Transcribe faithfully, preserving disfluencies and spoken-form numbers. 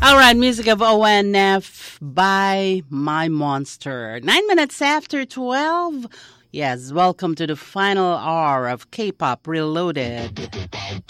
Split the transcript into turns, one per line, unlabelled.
All right, music of O N F by My Monster. Nine minutes after twelve. Yes, welcome to the final hour of K-Pop Reloaded.